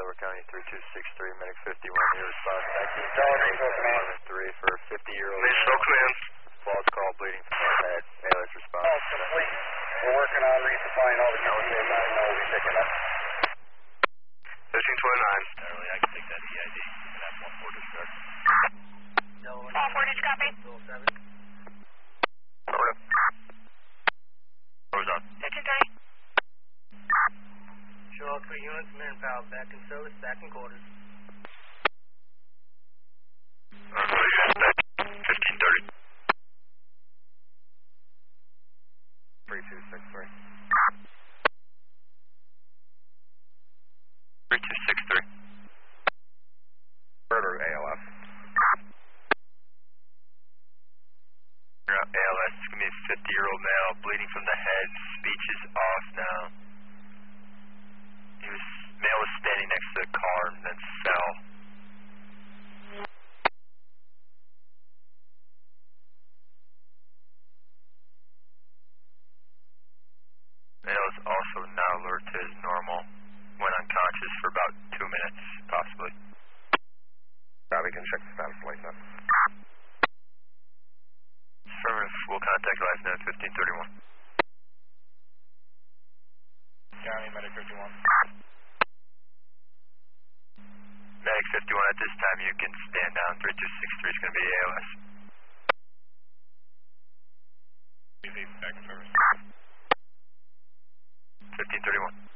Delaware County 3263, medic 51, your response 19 for a 50-year-old Please, so command. false call, bleeding from the head, ALS response. Call complete. We're working on resupplying all the counties. I know we'll be picking up. 1529. Early, I can take that EID. That's 1-4 discharge. 1-4, did you copy? Over. Rose on. 1530. Show all 3 units, manpower, back in service, back in quarters. Another unit back. 1530. 3263. 3263. Further ALS. ALS, it's going to be a 50-year-old male, bleeding from the head, speech is off now. Male was standing next to the car and then fell. Male is also not alert to his normal. Went unconscious for about 2 minutes, possibly. Bobby can check the status light now. Affirmative, we'll contact last note 1531. County medic 51. Medic 51, at this time you can stand down. 3263 is going to be ALS. Back in service. 1531.